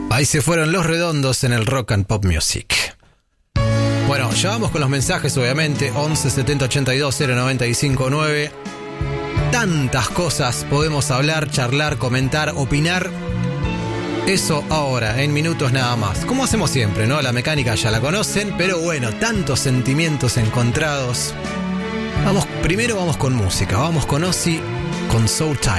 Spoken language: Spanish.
Ahí se fueron Los Redondos en el Rock and Pop Music. Bueno, ya vamos con los mensajes, obviamente. 11 70 82 095 9. Tantas cosas podemos hablar, charlar, comentar, opinar. Eso ahora, en minutos nada más. Como hacemos siempre, ¿no? La mecánica ya la conocen, pero bueno, tantos sentimientos encontrados. Primero vamos con música. Vamos con Ozzy, con So Tired.